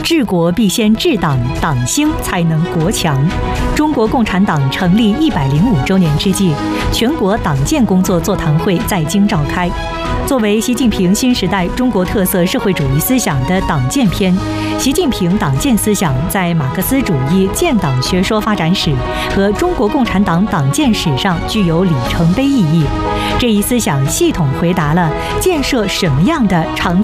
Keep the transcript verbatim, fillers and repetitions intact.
治国必先治党，党兴才能国强。中国共产党成立一百零五周年之际，全国党建工作座谈会在京召开。作为习近平新时代中国特色社会主义思想的党建篇，习近平党建思想在马克思主义建党学说发展史和中国共产党党建史上具有里程碑意义。这一思想系统回答了建设什么样的长